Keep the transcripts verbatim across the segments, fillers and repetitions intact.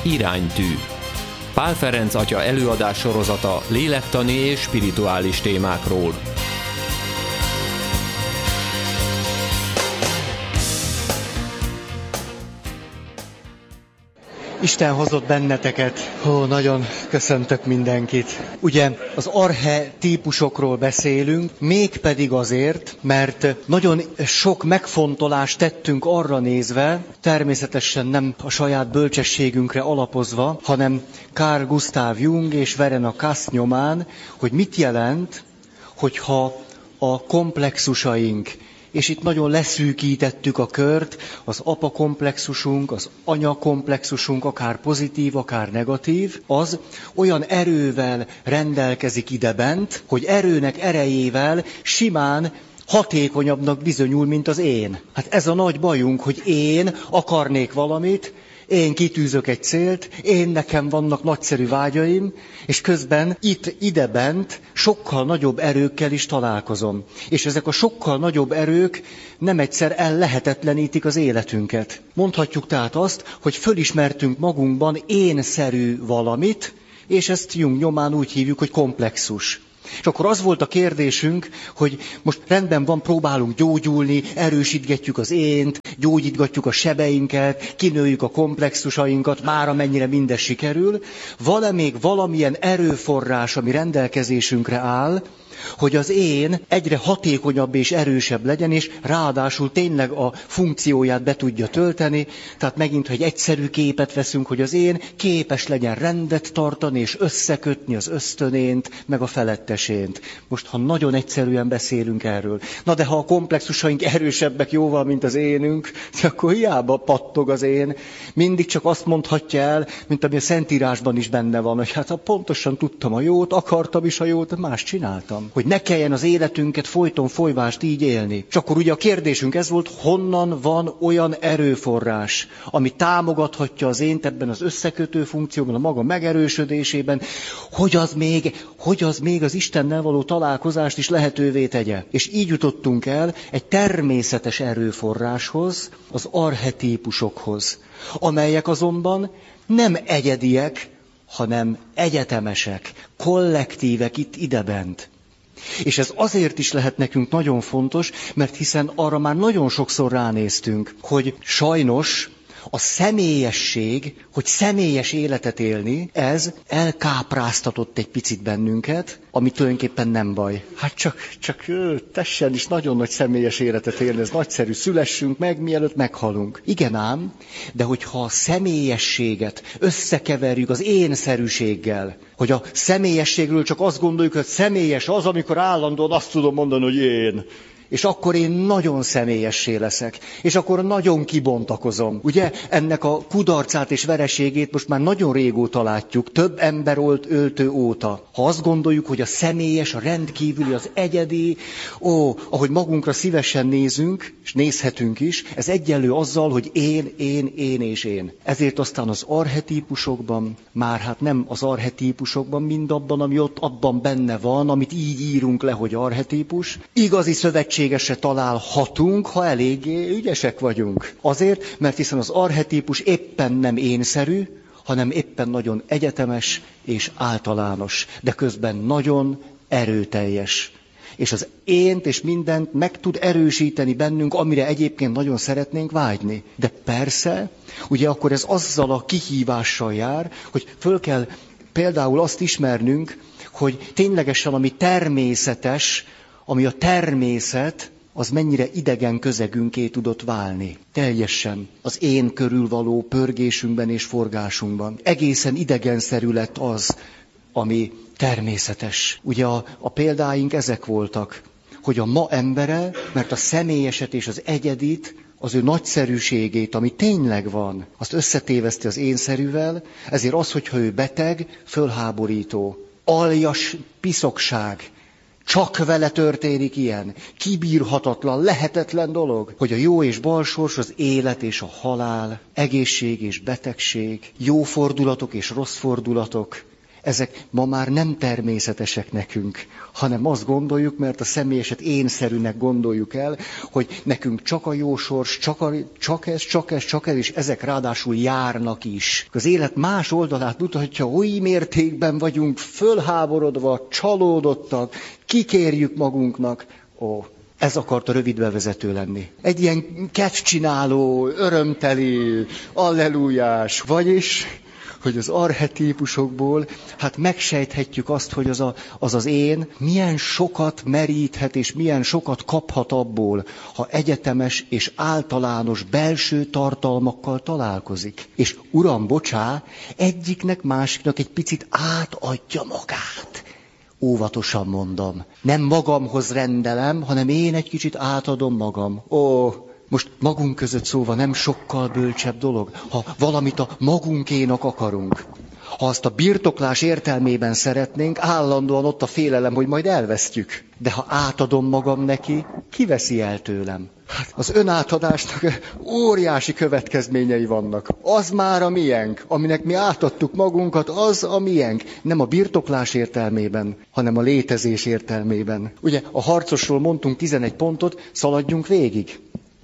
Iránytű. Pál Ferenc atya előadás sorozata lélektani és spirituális témákról. Isten hozott benneteket. Ó, nagyon köszöntök mindenkit. Ugye az archetípusokról beszélünk, mégpedig azért, mert nagyon sok megfontolást tettünk arra nézve, természetesen nem a saját bölcsességünkre alapozva, hanem Carl Gustav Jung és Verena Kass nyomán, hogy mit jelent, hogyha a komplexusaink, és itt nagyon leszűkítettük a kört, az apa komplexusunk, az anya komplexusunk, akár pozitív, akár negatív, az olyan erővel rendelkezik idebent, hogy erőnek erejével simán hatékonyabbnak bizonyul, mint az én. Hát ez a nagy bajunk, hogy én akarnék valamit, én kitűzök egy célt, én nekem vannak nagyszerű vágyaim, és közben itt, idebent sokkal nagyobb erőkkel is találkozom. És ezek a sokkal nagyobb erők nem egyszer ellehetetlenítik az életünket. Mondhatjuk tehát azt, hogy fölismertünk magunkban énszerű valamit, és ezt Jung nyomán úgy hívjuk, hogy komplexus. És akkor az volt a kérdésünk, hogy most rendben van, próbálunk gyógyulni, erősítgetjük az ént, gyógyítgatjuk a sebeinket, kinőjük a komplexusainkat, már amennyire minden sikerül. Van-e még valamilyen erőforrás, ami rendelkezésünkre áll, hogy az én egyre hatékonyabb és erősebb legyen, és ráadásul tényleg a funkcióját be tudja tölteni. Tehát megint, ha egy egyszerű képet veszünk, hogy az én képes legyen rendet tartani, és összekötni az ösztönént, meg a felettesént. Most, ha nagyon egyszerűen beszélünk erről. Na de ha a komplexusaink erősebbek jóval, mint az énünk, akkor hiába pattog az én. Mindig csak azt mondhatja el, mint ami a Szentírásban is benne van, hogy hát ha pontosan tudtam a jót, akartam is a jót, más csináltam. Hogy ne kelljen az életünket folyton folyvást így élni. És akkor ugye a kérdésünk ez volt, honnan van olyan erőforrás, ami támogathatja az ént ebben az összekötő funkcióban, a maga megerősödésében, hogy az még, hogy az még az Istennel való találkozást is lehetővé tegye. És így jutottunk el egy természetes erőforráshoz, az archetípusokhoz, amelyek azonban nem egyediek, hanem egyetemesek, kollektívek itt idebent. És ez azért is lehet nekünk nagyon fontos, mert hiszen arra már nagyon sokszor ránéztünk, hogy sajnos a személyesség, hogy személyes életet élni, ez elkápráztatott egy picit bennünket, ami tulajdonképpen nem baj. Hát csak, csak tessen is nagyon nagy személyes életet élni, ez nagyszerű, szülessünk meg, mielőtt meghalunk. Igen ám, de hogyha a személyességet összekeverjük az énszerűséggel, hogy a személyességről csak azt gondoljuk, hogy személyes az, amikor állandóan azt tudom mondani, hogy én. És akkor én nagyon személyessé leszek, és akkor nagyon kibontakozom. Ugye ennek a kudarcát és vereségét most már nagyon régóta látjuk, több ember öltő óta. Ha azt gondoljuk, hogy a személyes, a rendkívüli, az egyedi, ó, ahogy magunkra szívesen nézünk, és nézhetünk is, ez egyenlő azzal, hogy én, én, én és én. Ezért aztán az archetípusokban, már hát nem az archetípusokban, mindabban, ami ott abban benne van, amit így írunk le, hogy archetípus, igazi szövetség találhatunk, ha eléggé ügyesek vagyunk. Azért, mert hiszen az archetípus éppen nem énszerű, hanem éppen nagyon egyetemes és általános, de közben nagyon erőteljes. És az ént és mindent meg tud erősíteni bennünk, amire egyébként nagyon szeretnénk vágyni. De persze, ugye akkor ez azzal a kihívással jár, hogy föl kell például azt ismernünk, hogy ténylegesen ami természetes, ami a természet, az mennyire idegen közegünké tudott válni. Teljesen az én körül való pörgésünkben és forgásunkban. Egészen idegenszerű lett az, ami természetes. Ugye a, a példáink ezek voltak, hogy a ma embere, mert a személyeset és az egyedit, az ő nagyszerűségét, ami tényleg van, azt összetéveszti az énszerűvel, ezért az, hogyha ő beteg, fölháborító, aljas piszokság, csak vele történik ilyen, kibírhatatlan, lehetetlen dolog, hogy a jó és bal sors, az élet és a halál, egészség és betegség, jó fordulatok és rossz fordulatok, ezek ma már nem természetesek nekünk, hanem azt gondoljuk, mert a személyeset énszerűnek gondoljuk el, hogy nekünk csak a jó sors, csak, a, csak ez, csak ez, csak ez, és ezek ráadásul járnak is. Az élet más oldalát mutatja, oly mértékben vagyunk fölháborodva, csalódottak, kikérjük magunknak. Ó, ez akart a rövid bevezető lenni. Egy ilyen kedvcsináló, örömteli, allelújás, vagyis, hogy az archetípusokból, hát megsejthetjük azt, hogy az, a, az az én milyen sokat meríthet és milyen sokat kaphat abból, ha egyetemes és általános belső tartalmakkal találkozik. És uram, bocsá, egyiknek másiknak egy picit átadja magát. Óvatosan mondom. Nem magamhoz rendelem, hanem én egy kicsit átadom magam. Ó, most magunk között szóval nem sokkal bölcsebb dolog, ha valamit a magunkénak akarunk. Ha azt a birtoklás értelmében szeretnénk, állandóan ott a félelem, hogy majd elvesztjük. De ha átadom magam neki, kiveszi el tőlem? Hát az önátadásnak óriási következményei vannak. Az már a miénk, aminek mi átadtuk magunkat, az a miénk. Nem a birtoklás értelmében, hanem a létezés értelmében. Ugye a harcosról mondtunk tizenegy pontot, szaladjunk végig.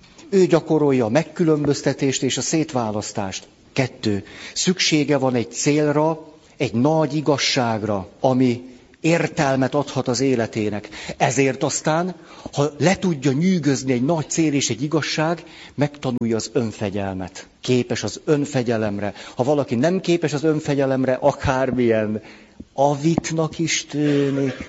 Ő gyakorolja a megkülönböztetést és a szétválasztást. Kettő. Szüksége van egy célra, egy nagy igazságra, ami értelmet adhat az életének. Ezért aztán, ha le tudja nyűgözni egy nagy cél és egy igazság, megtanulja az önfegyelmet. Képes az önfegyelemre. Ha valaki nem képes az önfegyelemre, akármilyen avitnak is tűnik,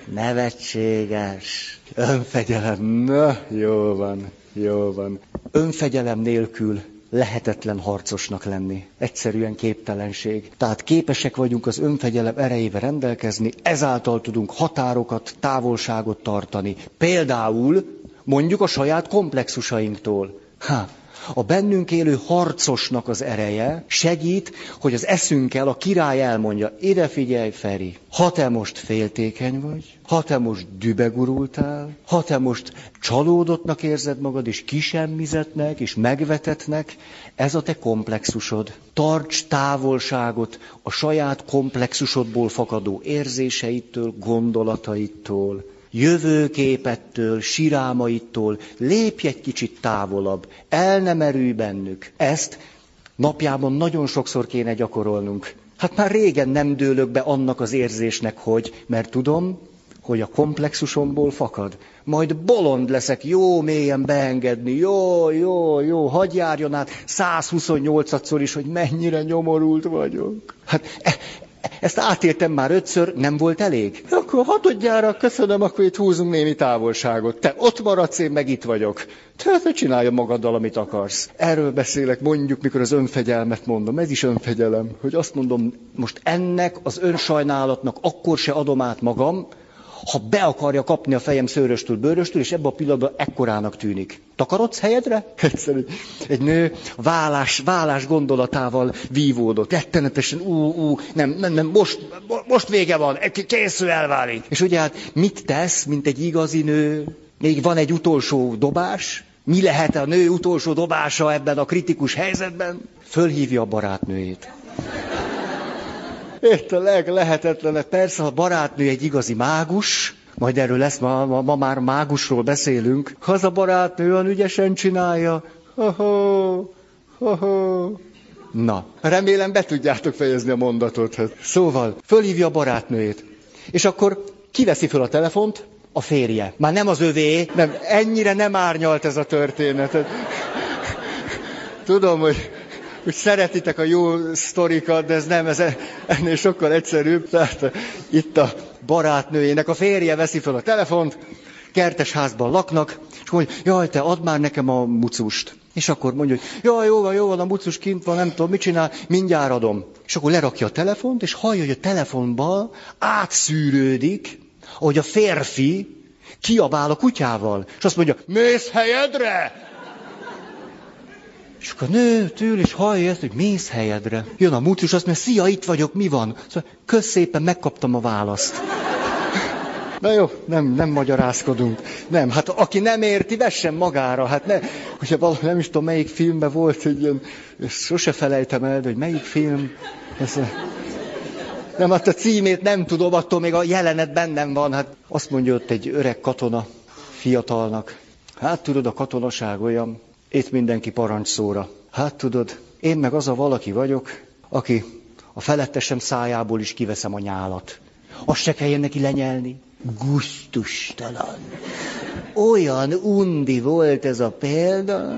nevetséges. Önfegyelem, na, jó van, jó van. Önfegyelem nélkül lehetetlen harcosnak lenni. Egyszerűen képtelenség. Tehát képesek vagyunk az önfegyelem erejével rendelkezni, ezáltal tudunk határokat, távolságot tartani. Például mondjuk a saját komplexusainktól. Ha, a bennünk élő harcosnak az ereje segít, hogy az eszünkkel a király elmondja, ide figyelj, Feri, ha te most féltékeny vagy, ha te most dübegurultál, ha te most csalódottnak érzed magad, és kisemmizetnek, és megvetetnek, ez a te komplexusod. Tarts távolságot a saját komplexusodból fakadó érzéseitől, gondolataitól, jövőképettől, sirámaitól, lépj egy kicsit távolabb, el nem erülj bennük. Ezt napjában nagyon sokszor kéne gyakorolnunk. Hát már régen nem dőlök be annak az érzésnek, hogy, mert tudom, hogy a komplexusomból fakad. Majd bolond leszek jó mélyen beengedni, jó, jó, jó, hadd járjon át százhuszonnyolcadszor is, hogy mennyire nyomorult vagyok. Hát e- ezt átéltem már ötször, nem volt elég? Akkor hatodjára, köszönöm, akkor itt húzunk némi távolságot. Te ott maradsz, én meg itt vagyok. Te, te csinálja magaddal, amit akarsz. Erről beszélek, mondjuk, mikor az önfegyelmet mondom. Ez is önfegyelem, hogy azt mondom, most ennek az önsajnálatnak akkor se adom át magam, ha be akarja kapni a fejem szőröstől, bőröstől, és ebben a pillanatban ekkorának tűnik. Takarodsz helyedre? Egyszerűen. Egy nő vállás, vállás gondolatával vívódott. Rettenetesen, ú, ú, nem, nem, nem, most, most vége van, készül, elválik. És ugye hát mit tesz, mint egy igazi nő? Még van egy utolsó dobás? Mi lehet a nő utolsó dobása ebben a kritikus helyzetben? Fölhívja a barátnőjét. Itt a leglehetetlenebb, persze, ha a barátnő egy igazi mágus, majd erről lesz, ma, ma, ma már mágusról beszélünk, ha az a barátnő olyan ügyesen csinálja, ho-ho, ho-ho. Na, remélem be tudjátok fejezni a mondatot. Szóval, fölhívja a barátnőjét, és akkor kiveszi föl a telefont, a férje. Már nem az övé, nem, ennyire nem árnyalt ez a történet. Tudom, hogy... hogy szeretitek a jó sztorikat, de ez nem, ez ennél sokkal egyszerűbb. Tehát itt a barátnőjének a férje veszi fel a telefont, kertes házban laknak, és mondja, jaj, te add már nekem a mucust. És akkor mondja, hogy jaj, jó van, jó van, a mucus kint van, nem tudom, mit csinál, mindjárt adom. És akkor lerakja a telefont, és hallja, hogy a telefonban átszűrődik, ahogy a férfi kiabál a kutyával. És azt mondja, mész helyedre! És akkor a nő től és hallja ezt, hogy mész helyedre. Jön a mucus, azt mondja, szia, itt vagyok, mi van? Szóval, kösz szépen, megkaptam a választ. Na jó, nem, nem magyarázkodunk. Nem, hát aki nem érti, vessen magára. Hát ne, hogyha valami, nem is tudom, melyik filmben volt, hogy ilyen, sose felejtem el, de hogy melyik film. Ez, Nem, hát a címét nem tudom, attól még a jelenet bennem van. Hát azt mondja ott egy öreg katona fiatalnak. Hát tudod, a katonaság olyan, itt mindenki parancsszóra. Hát tudod, én meg az a valaki vagyok, aki a felettesem szájából is kiveszem a nyálat. Azt se kelljen neki lenyelni. Gusztustalan. Olyan undi volt ez a példa.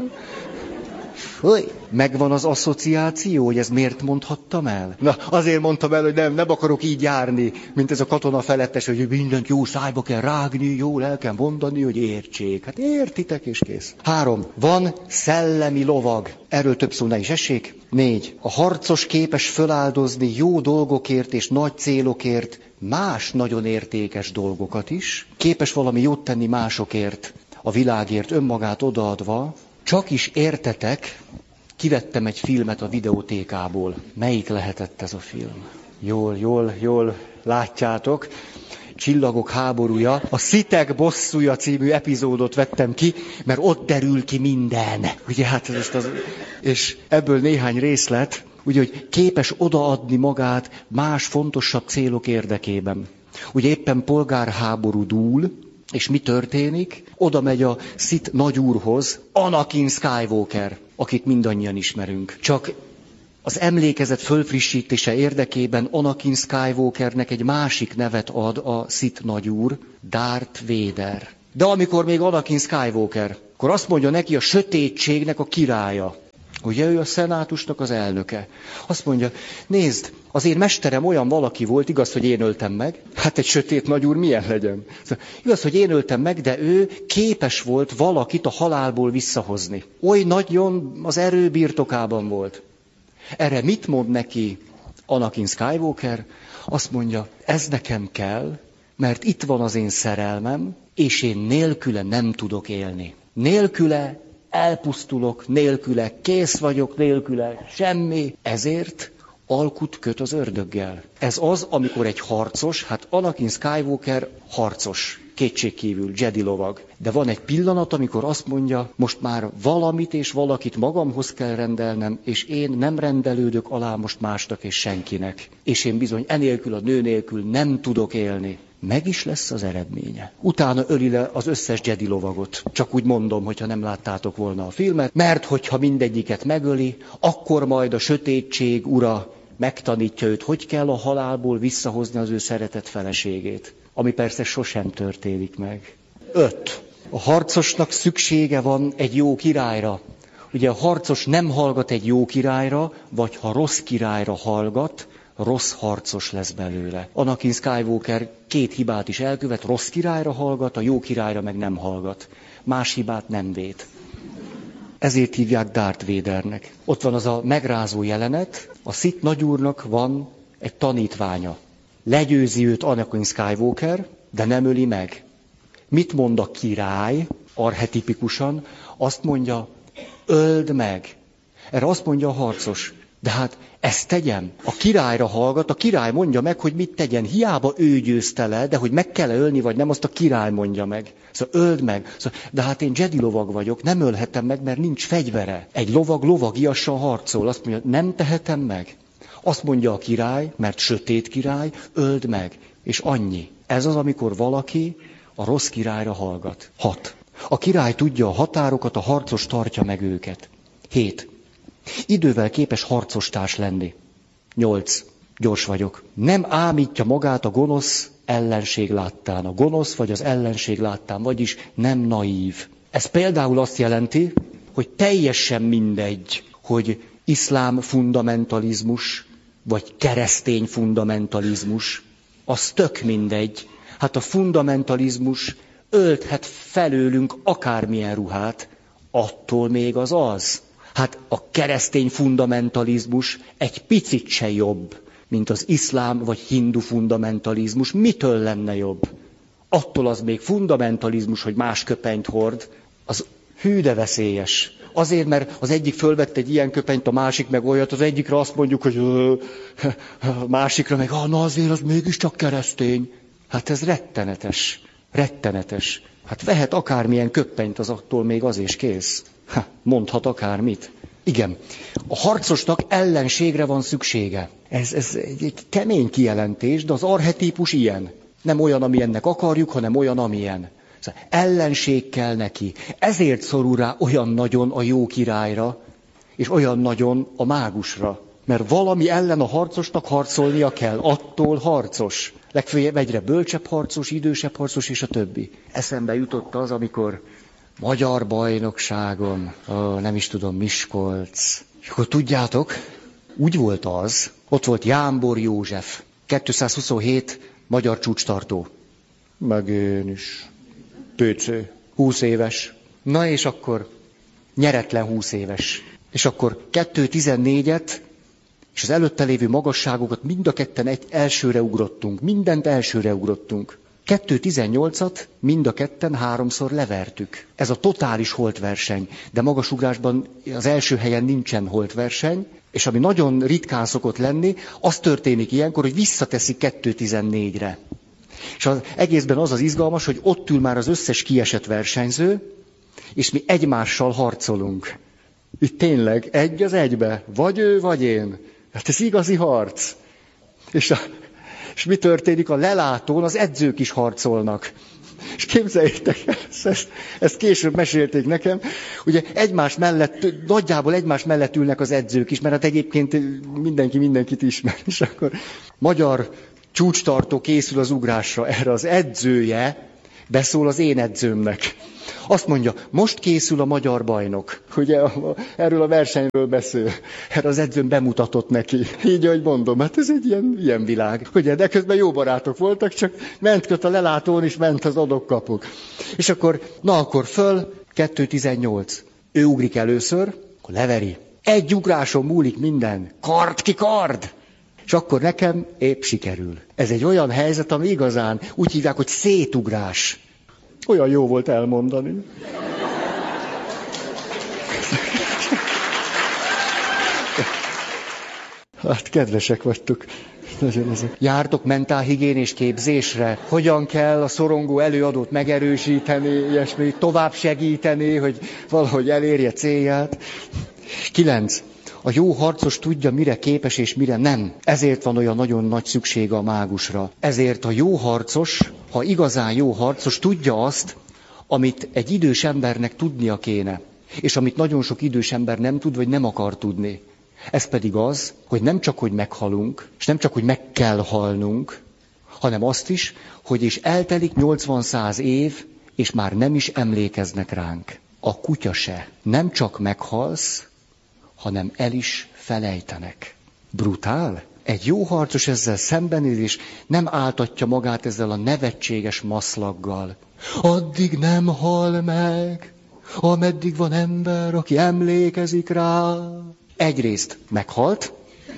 Fúj, megvan az asszociáció, hogy ez miért mondhattam el? Na, azért mondtam el, hogy nem, nem akarok így járni, mint ez a katona felettes, hogy mindent jó szájba kell rágni, jól el kell mondani, hogy értsék. Hát értitek, és kész. Három. Van szellemi lovag. Erről több szó ne is essék. Négy. A harcos képes föláldozni jó dolgokért és nagy célokért más nagyon értékes dolgokat is. Képes valami jót tenni másokért, a világért önmagát odaadva. Csak is értetek, kivettem egy filmet a videótékából. Melyik lehetett ez a film? Jól, jól, jól látjátok. Csillagok háborúja. A Szitek bosszúja című epizódot vettem ki, mert ott derül ki minden. Ugye hát ez az... És ebből néhány részlet, ugye, hogy képes odaadni magát más fontosabb célok érdekében. Ugye éppen polgárháború dúl, és mi történik? Oda megy a Sith nagyúrhoz, Anakin Skywalker, akit mindannyian ismerünk. Csak az emlékezet fölfrissítése érdekében Anakin Skywalkernek egy másik nevet ad a Sith nagyúr, Darth Vader. De amikor még Anakin Skywalker, akkor azt mondja neki a sötétségnek a királya. Ugye ő a szenátusnak az elnöke. Azt mondja, nézd, az én mesterem olyan valaki volt, igaz, hogy én öltem meg. Hát egy sötét nagyúr milyen legyen? Igaz, hogy én öltem meg, de ő képes volt valakit a halálból visszahozni. Oly nagyon az erő birtokában volt. Erre mit mond neki Anakin Skywalker? Azt mondja, ez nekem kell, mert itt van az én szerelmem, és én nélküle nem tudok élni. Nélküle elpusztulok, nélküle kész vagyok, nélküle semmi. Ezért alkut köt az ördöggel. Ez az, amikor egy harcos, hát Anakin Skywalker harcos, kétségkívül, Jedi lovag. De van egy pillanat, amikor azt mondja, most már valamit és valakit magamhoz kell rendelnem, és én nem rendelődök alá most másnak és senkinek. És én bizony enélkül a nő nélkül nem tudok élni. Meg is lesz az eredménye. Utána öli le az összes Jedi lovagot. Csak úgy mondom, hogyha nem láttátok volna a filmet, mert hogyha mindegyiket megöli, akkor majd a sötétség ura megtanítja őt, hogy kell a halálból visszahozni az ő szeretett feleségét. Ami persze sosem történik meg. Öt. A harcosnak szüksége van egy jó királyra. Ugye a harcos nem hallgat egy jó királyra, vagy ha rossz királyra hallgat, rossz harcos lesz belőle. Anakin Skywalker két hibát is elkövet, rossz királyra hallgat, a jó királyra meg nem hallgat. Más hibát nem véd. Ezért hívják Darth Vadernek. Ott van az a megrázó jelenet, a Sith nagyúrnak van egy tanítványa. Legyőzi őt Anakin Skywalker, de nem öli meg. Mit mond a király, archetipikusan? Azt mondja, öld meg. Erre azt mondja a harcos, de hát ezt tegyem. A királyra hallgat, a király mondja meg, hogy mit tegyen. Hiába ő győzte le, de hogy meg kell ölni, vagy nem, azt a király mondja meg. Szóval öld meg. Szóval, de hát én Jedi lovag vagyok, nem ölhetem meg, mert nincs fegyvere. Egy lovag lovagiasan harcol. Azt mondja, nem tehetem meg. Azt mondja a király, mert sötét király, öld meg. És annyi. Ez az, amikor valaki a rossz királyra hallgat. Hat. A király tudja a határokat, a harcos tartja meg őket. Hét. Idővel képes harcostárs lenni. Nyolc. Gyors vagyok. Nem ámítja magát a gonosz ellenség láttán. A gonosz vagy az ellenség láttán, vagyis nem naív. Ez például azt jelenti, hogy teljesen mindegy, hogy iszlám fundamentalizmus, vagy keresztény fundamentalizmus, az tök mindegy. Hát a fundamentalizmus ölthet felőlünk akármilyen ruhát, attól még az az. Hát a keresztény fundamentalizmus egy picit se jobb, mint az iszlám vagy hindu fundamentalizmus. Mitől lenne jobb? Attól az még fundamentalizmus, hogy más köpenyt hord, az hű de veszélyes. Azért, mert az egyik fölvett egy ilyen köpenyt, a másik meg olyat, az egyikre azt mondjuk, hogy a másikra meg, ah, na azért az mégiscsak keresztény. Hát ez rettenetes, rettenetes. Hát vehet akármilyen köpenyt, az attól még az is kész. Ha, mondhat akármit. Igen, a harcosnak ellenségre van szüksége. Ez, ez egy kemény kijelentés, de az archetípus ilyen. Nem olyan, amilyennek akarjuk, hanem olyan, amilyen. Szóval ellenség kell neki. Ezért szorul rá olyan nagyon a jó királyra, és olyan nagyon a mágusra. Mert valami ellen a harcosnak harcolnia kell. Attól harcos. Legfőjebb egyre bölcsebb harcos, idősebb harcos, és a többi. Eszembe jutott az, amikor magyar bajnokságon, ó, nem is tudom, Miskolc. És akkor tudjátok, úgy volt az, ott volt Jámbor József, kétszázhuszonhét magyar csúcstartó. Meg én is. Pőcő, húsz éves. Na és akkor nyeretlen húsz éves. És akkor kettő tizennégyet, és az előtte lévő magasságokat mind a ketten egy elsőre ugrottunk. Mindent elsőre ugrottunk. kettő tizennyolcat mind a ketten háromszor levertük. Ez a totális holtverseny. De magasugrásban az első helyen nincsen holtverseny, és ami nagyon ritkán szokott lenni, az történik ilyenkor, hogy visszateszik kettő tizennégyre. És az egészben az az izgalmas, hogy ott ül már az összes kiesett versenyző, és mi egymással harcolunk. Itt tényleg egy az egybe. Vagy ő, vagy én. Hát ez igazi harc. És, a, és mi történik? A lelátón az edzők is harcolnak. És képzeljétek el, ezt, ezt később mesélték nekem, ugye egymás mellett, nagyjából egymás mellett ülnek az edzők is, mert hát egyébként mindenki mindenkit ismer. És akkor magyar csúcstartó készül az ugrásra, erre az edzője beszól az én edzőmnek. Azt mondja, most készül a magyar bajnok. Ugye erről a versenyről beszél. Erre az edzőm bemutatott neki. Így, ahogy mondom, hát ez egy ilyen, ilyen világ. Ugye, de közben jó barátok voltak, csak ment köt a lelátón, és ment az adok-kapok. És akkor, na akkor föl, kettő tizennyolc. Ő ugrik először, akkor leveri. Egy ugráson múlik minden. Kard ki kard! És akkor nekem épp sikerül. Ez egy olyan helyzet, ami igazán úgy hívják, hogy szétugrás. Olyan jó volt elmondani. Hát kedvesek vagytok. Nagyon ezek. Jártok mentálhigiénés képzésre? Hogyan kell a szorongó előadót megerősíteni, ilyesmi, tovább segíteni, hogy valahogy elérje célját? Kilenc. A jó harcos tudja, mire képes és mire nem. Ezért van olyan nagyon nagy szüksége a mágusra. Ezért a jó harcos, ha igazán jó harcos, tudja azt, amit egy idős embernek tudnia kéne. És amit nagyon sok idős ember nem tud, vagy nem akar tudni. Ez pedig az, hogy nem csak, hogy meghalunk, és nem csak, hogy meg kell halnunk, hanem azt is, hogy is eltelik nyolcvan-száz év, és már nem is emlékeznek ránk. A kutya se. Nem csak meghalsz, hanem el is felejtenek. Brutál? Egy jó harcos ezzel szembenéz, és nem áltatja magát ezzel a nevetséges maszlaggal. Addig nem hal meg, ameddig van ember, aki emlékezik rá. Egyrészt meghalt,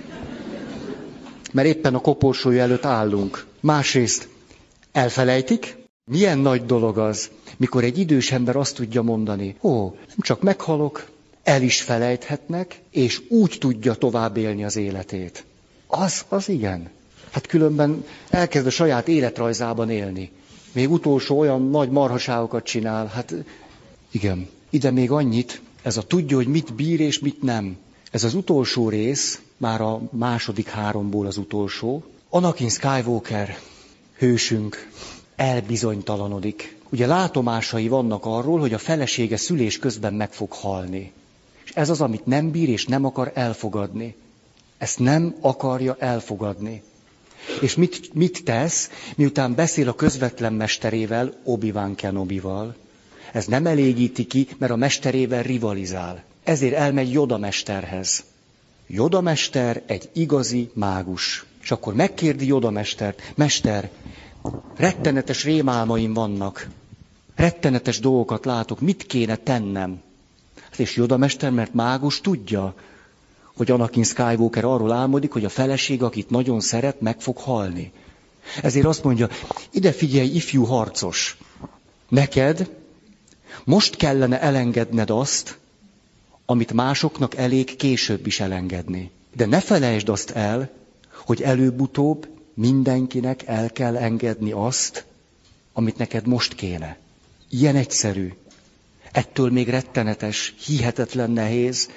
mert éppen a koporsója előtt állunk. Másrészt elfelejtik. Milyen nagy dolog az, mikor egy idős ember azt tudja mondani, ó, nem csak meghalok, el is felejthetnek, és úgy tudja tovább élni az életét. Az, az igen. Hát különben elkezd a saját életrajzában élni. Még utolsó olyan nagy marhaságokat csinál. Hát igen. Ide még annyit, ez a tudja, hogy mit bír és mit nem. Ez az utolsó rész, már a második háromból az utolsó. Anakin Skywalker, hősünk, elbizonytalanodik. Ugye látomásai vannak arról, hogy a felesége szülés közben meg fog halni. És ez az, amit nem bír és nem akar elfogadni. Ezt nem akarja elfogadni. És mit, mit tesz, miután beszél a közvetlen mesterével, Obi-Wan Kenobival? Ez nem elégíti ki, mert a mesterével rivalizál. Ezért elmegy Yoda mesterhez. Yoda mester egy igazi mágus. És akkor megkérdi Yoda mestert, mester, rettenetes rémálmaim vannak, rettenetes dolgokat látok, mit kéne tennem? És Yoda mester, mert mágus tudja, hogy Anakin Skywalker arról álmodik, hogy a feleség, akit nagyon szeret, meg fog halni. Ezért azt mondja, ide figyelj, ifjú harcos, neked most kellene elengedned azt, amit másoknak elég később is elengedni. De ne felejtsd azt el, hogy előbb-utóbb mindenkinek el kell engedni azt, amit neked most kéne. Ilyen egyszerű. Ettől még rettenetes, hihetetlen nehéz,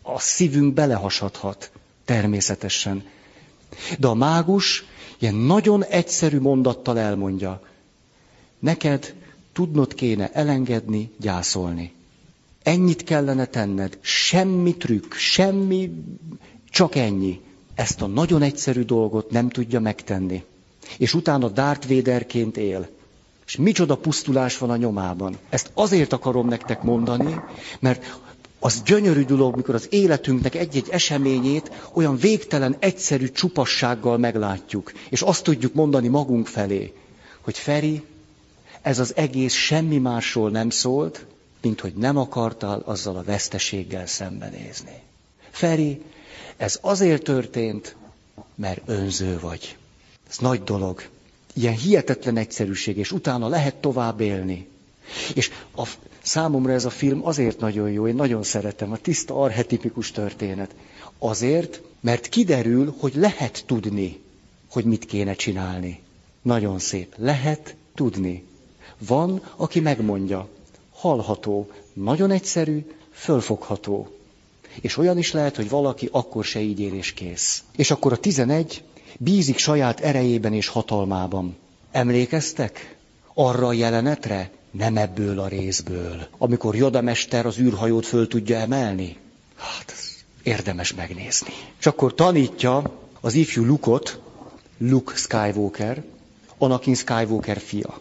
a szívünk belehasadhat, természetesen. De a mágus ilyen nagyon egyszerű mondattal elmondja, neked tudnod kéne elengedni, gyászolni. Ennyit kellene tenned, semmi trükk, semmi, csak ennyi. Ezt a nagyon egyszerű dolgot nem tudja megtenni. És utána Darth Vaderként él. És micsoda pusztulás van a nyomában. Ezt azért akarom nektek mondani, mert az gyönyörű dolog, mikor az életünknek egy-egy eseményét olyan végtelen egyszerű csupassággal meglátjuk. És azt tudjuk mondani magunk felé, hogy Feri, ez az egész semmi másról nem szólt, mint hogy nem akartál azzal a veszteséggel szembenézni. Feri, ez azért történt, mert önző vagy. Ez nagy dolog. Ilyen hihetetlen egyszerűség, és utána lehet tovább élni. És a, számomra ez a film azért nagyon jó, én nagyon szeretem, a tiszta archetipikus történet. Azért, mert kiderül, hogy lehet tudni, hogy mit kéne csinálni. Nagyon szép. Lehet tudni. Van, aki megmondja. Hallható, nagyon egyszerű, fölfogható. És olyan is lehet, hogy valaki akkor se így ér és kész. És akkor a tizenegy bízik saját erejében és hatalmában. Emlékeztek arra a jelenetre? Nem ebből a részből. Amikor Yoda mester az űrhajót föl tudja emelni? Hát, ez érdemes megnézni. És akkor tanítja az ifjú Luke-ot, Luke Skywalker, Anakin Skywalker fia.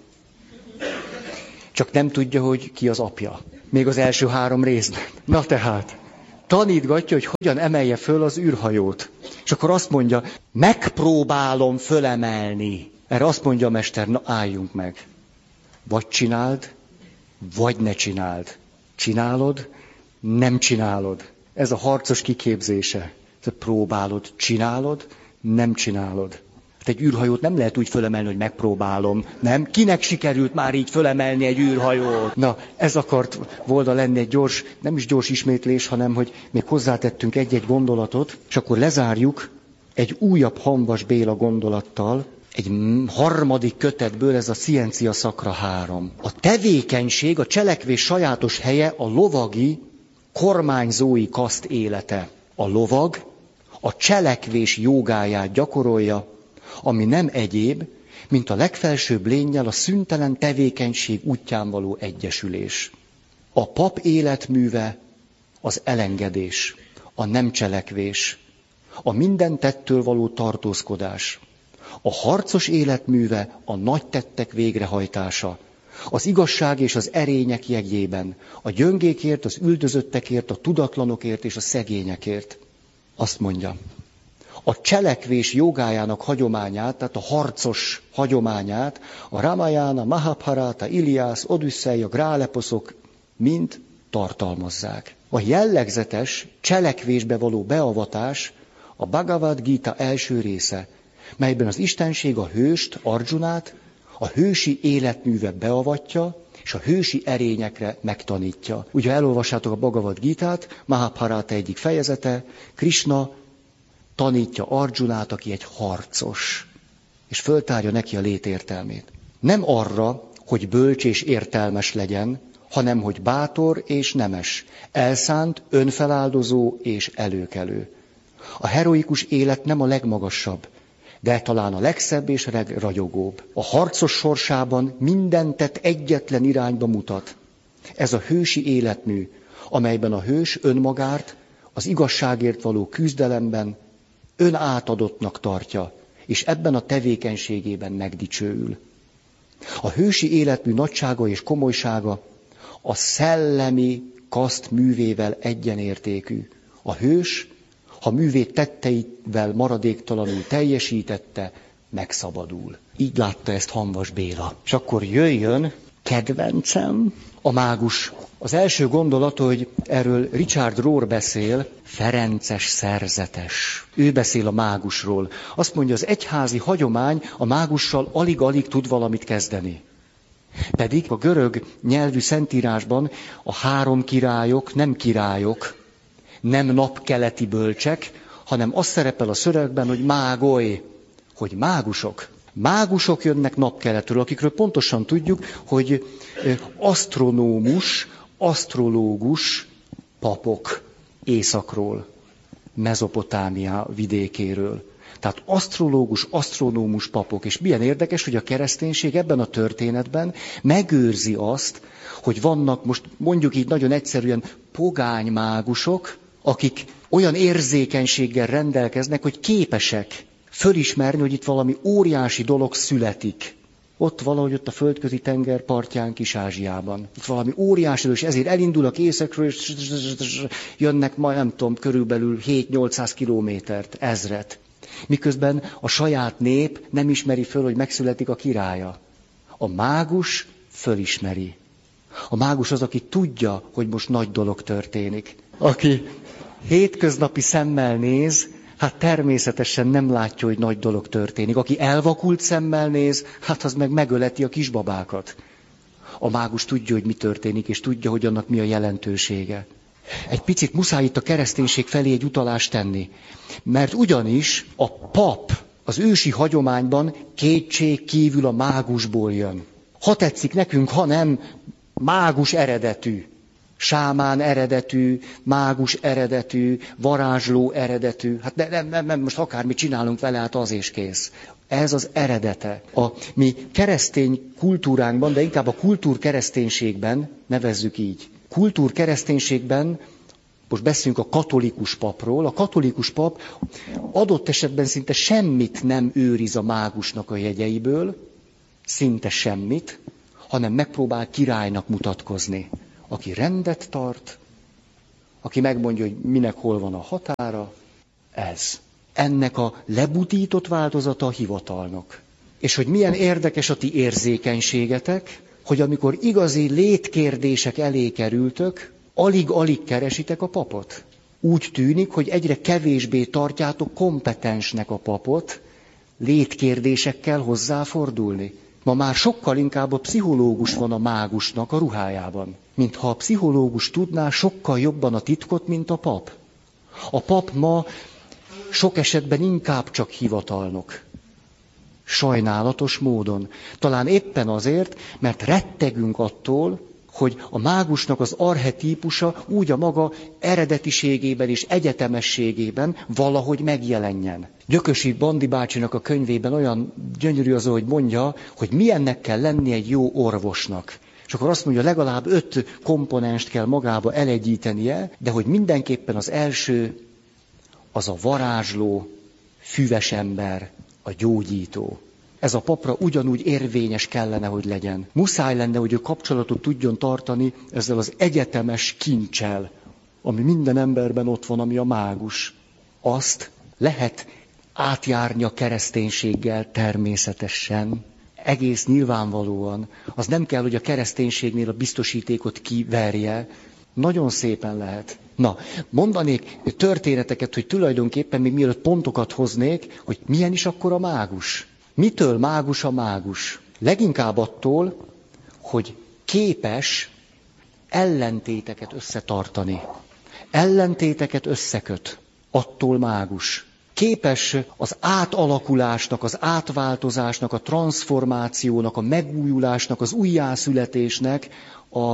Csak nem tudja, hogy ki az apja. Még az első három részben. Na tehát, tanítgatja, hogy hogyan emelje föl az űrhajót. És akkor azt mondja, megpróbálom fölemelni. Erre azt mondja a mester, na álljunk meg. Vagy csináld, vagy ne csináld. Csinálod, nem csinálod. Ez a harcos kiképzése. Próbálod, csinálod, nem csinálod. Hát egy űrhajót nem lehet úgy fölemelni, hogy megpróbálom. Nem? Kinek sikerült már így fölemelni egy űrhajót? Na, ez akart volna lenni egy gyors, nem is gyors ismétlés, hanem hogy még hozzátettünk egy-egy gondolatot, és akkor lezárjuk egy újabb Hamvas Béla gondolattal, egy harmadik kötetből, ez a Sciencia Sacra három. A tevékenység, a cselekvés sajátos helye a lovagi, kormányzói kaszt élete. A lovag a cselekvés jogáját gyakorolja, ami nem egyéb, mint a legfelsőbb lénnyel a szüntelen tevékenység útján való egyesülés. A pap életműve az elengedés, a nem cselekvés, a minden tettől való tartózkodás. A harcos életműve a nagy tettek végrehajtása, az igazság és az erények jegyében, a gyöngékért, az üldözöttekért, a tudatlanokért és a szegényekért. Azt mondja, a cselekvés jogájának hagyományát, tehát a harcos hagyományát, a Ramayana, Mahabharata, Iliász, Odüsszeia, Gráleposzok mind tartalmazzák. A jellegzetes cselekvésbe való beavatás a Bhagavad Gita első része, melyben az istenség a hőst, Arjunát, a hősi életműve beavatja, és a hősi erényekre megtanítja. Ugye elolvassátok a Bhagavad Gitát, Mahabharata egyik fejezete, Krishna tanítja Arjunát, aki egy harcos, és föltárja neki a létértelmét. Nem arra, hogy bölcs és értelmes legyen, hanem hogy bátor és nemes, elszánt, önfeláldozó és előkelő. A heroikus élet nem a legmagasabb, de talán a legszebb és legragyogóbb. A harcos sorsában minden tett egyetlen irányba mutat. Ez a hősi életmű, amelyben a hős önmagát az igazságért való küzdelemben önátadottnak tartja, és ebben a tevékenységében megdicsőül. A hősi életmű nagysága és komolysága a szellemi kaszt művével egyenértékű. A hős, ha művét tetteivel maradéktalanul teljesítette, megszabadul. Így látta ezt Hamvas Béla. És akkor jöjjön, kedvencem, a mágus. Az első gondolat, hogy erről Richard Rohr beszél, ferences szerzetes. Ő beszél a mágusról. Azt mondja, az egyházi hagyomány a mágussal alig-alig tud valamit kezdeni. Pedig a görög nyelvű szentírásban a három királyok nem királyok, nem napkeleti bölcsek, hanem az szerepel a szövegben, hogy mágoly, hogy mágusok. Mágusok jönnek napkeletről, akikről pontosan tudjuk, hogy asztronómus, asztrológus papok. északról, Mezopotámia vidékéről. Tehát asztrológus, asztronómus papok, és milyen érdekes, hogy a kereszténység ebben a történetben megőrzi azt, hogy vannak most mondjuk így nagyon egyszerűen pogánymágusok, akik olyan érzékenységgel rendelkeznek, hogy képesek fölismerni, hogy itt valami óriási dolog születik. Ott valahogy ott a földközi tenger partján Kis-Ázsiában. Ott valami óriási dolog, és ezért elindulnak északról, és jönnek majd, nem tudom, körülbelül hét-nyolcszáz kilométert, ezret. Miközben a saját nép nem ismeri föl, hogy megszületik a királya. A mágus fölismeri. A mágus az, aki tudja, hogy most nagy dolog történik. Aki hétköznapi szemmel néz, hát természetesen nem látja, hogy nagy dolog történik. Aki elvakult szemmel néz, hát az meg megöleti a kisbabákat. A mágus tudja, hogy mi történik, és tudja, hogy annak mi a jelentősége. Egy picit muszáj itt a kereszténység felé egy utalást tenni. Mert ugyanis a pap az ősi hagyományban kétség kívül a mágusból jön. Ha tetszik nekünk, ha nem, mágus eredetű. Sámán eredetű, mágus eredetű, varázsló eredetű. Hát nem, nem, nem, nem, most akármit csinálunk vele, hát az és kész. Ez az eredete. A mi keresztény kultúránkban, de inkább a kultúrkereszténységben, nevezzük így. Kultúrkereszténységben, most beszélünk a katolikus papról, a katolikus pap adott esetben szinte semmit nem őriz a mágusnak a jegyeiből, szinte semmit, hanem megpróbál királynak mutatkozni. Aki rendet tart, aki megmondja, hogy minek hol van a határa, ez. Ennek a lebutított változata a hivatalnak. És hogy milyen érdekes a ti érzékenységetek, hogy amikor igazi létkérdések elé kerültök, alig-alig keresitek a papot. Úgy tűnik, hogy egyre kevésbé tartjátok kompetensnek a papot létkérdésekkel hozzáfordulni. Ma már sokkal inkább a pszichológus van a mágusnak a ruhájában. Mintha a pszichológus tudná sokkal jobban a titkot, mint a pap. A pap ma sok esetben inkább csak hivatalnok. Sajnálatos módon. Talán éppen azért, mert rettegünk attól, hogy a mágusnak az archetípusa úgy a maga eredetiségében és egyetemességében valahogy megjelenjen. Gyökösi Bandi bácsinak a könyvében olyan gyönyörű az, hogy mondja, hogy milyennek kell lenni egy jó orvosnak. És akkor azt mondja, legalább öt komponenst kell magába elegyítenie, de hogy mindenképpen az első az a varázsló, füves ember, a gyógyító. Ez a papra ugyanúgy érvényes kellene, hogy legyen. Muszáj lenne, hogy ő kapcsolatot tudjon tartani ezzel az egyetemes kincsel, ami minden emberben ott van, ami a mágus. Azt lehet átjárni a kereszténységgel természetesen, egész nyilvánvalóan. Az nem kell, hogy a kereszténységnél a biztosítékot kiverje. Nagyon szépen lehet. Na, mondanék történeteket, hogy tulajdonképpen még mielőtt pontokat hoznék, hogy milyen is akkor a mágus. Mitől mágus a mágus? Leginkább attól, hogy képes ellentéteket összetartani. Ellentéteket összeköt. Attól mágus. Képes az átalakulásnak, az átváltozásnak, a transformációnak, a megújulásnak, az újjászületésnek a, a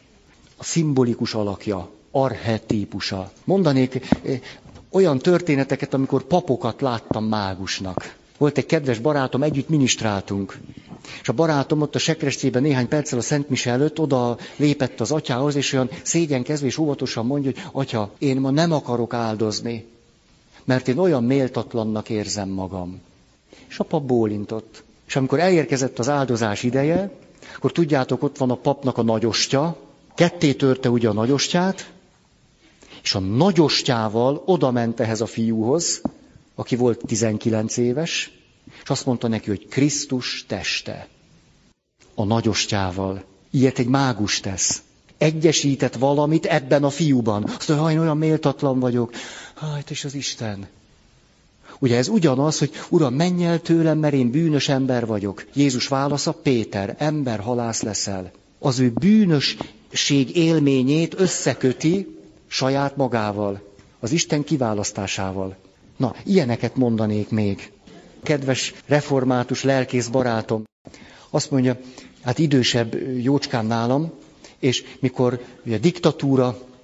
szimbolikus alakja, archetípusa. Mondanék olyan történeteket, amikor papokat láttam mágusnak. Volt egy kedves barátom, együtt minisztráltunk. És a barátom ott a sekrestyében néhány perccel a szentmise előtt oda lépett az atyához, és olyan szégyenkezve és óvatosan mondja, hogy atya, én ma nem akarok áldozni, mert én olyan méltatlannak érzem magam. És a pap bólintott. És amikor elérkezett az áldozás ideje, akkor tudjátok, ott van a papnak a nagyostya, ketté törte ugye a nagyostját, és a nagyostjával oda ment ehhez a fiúhoz, aki volt tizenkilenc éves, és azt mondta neki, hogy Krisztus teste. A nagyostjával. Ilyet egy mágus tesz. Egyesített valamit ebben a fiúban. Azt mondja, hogy olyan méltatlan vagyok. Hát és az Isten. Ugye ez ugyanaz, hogy Uram, menj el tőlem, mert én bűnös ember vagyok. Jézus válasza, Péter, ember halász leszel. Az ő bűnösség élményét összeköti saját magával, az Isten kiválasztásával. Na, ilyeneket mondanék még. Kedves református lelkész barátom, azt mondja, hát idősebb jócskán nálam, és mikor ugye diktatúra,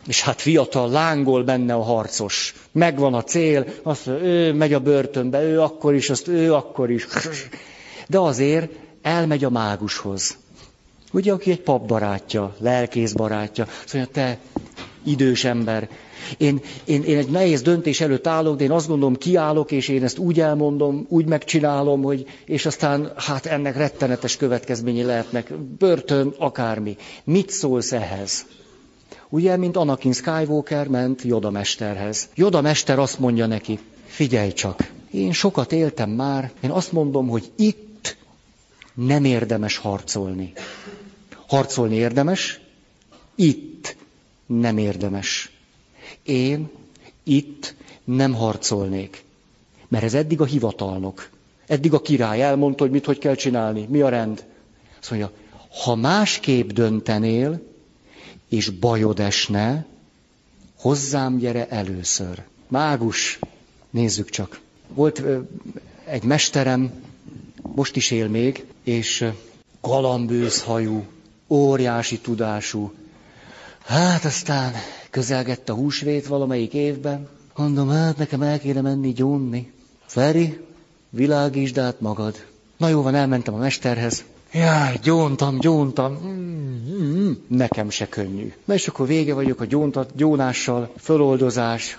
És hát fiatal, lángol benne a harcos. Megvan a cél, azt mondja, ő megy a börtönbe, ő akkor is, azt ő akkor is. De azért elmegy a mágushoz. Ugye, aki egy pap barátja, lelkész barátja. Azt mondja, te idős ember, én, én, én egy nehéz döntés előtt állok, de én azt gondolom, kiállok, és én ezt úgy elmondom, úgy megcsinálom, hogy, és aztán hát ennek rettenetes következményei lehetnek. Börtön, akármi. Mit szólsz ehhez? Ugye, mint Anakin Skywalker ment Yoda mesterhez. Yoda mester azt mondja neki, figyelj csak, én sokat éltem már, én azt mondom, hogy itt nem érdemes harcolni. Harcolni érdemes, itt nem érdemes. Én itt nem harcolnék, mert ez eddig a hivatalnok. Eddig a király elmondta, hogy mit, hogy kell csinálni, mi a rend. Azt mondja, ha másképp döntenél, és bajod esne, hozzám gyere először. Mágus, nézzük csak. Volt ö, egy mesterem, most is él még, és galambőzhajú, óriási tudású. Hát aztán közelgett a húsvét valamelyik évben. Mondom, hát nekem el kéne menni gyónni. Feri, világítsd át magad. Na jó van, elmentem a mesterhez. Jaj, gyóntam, gyóntam. Mm-hmm. Nekem se könnyű. Na és akkor vége vagyok a gyóntat, gyónással, föloldozás.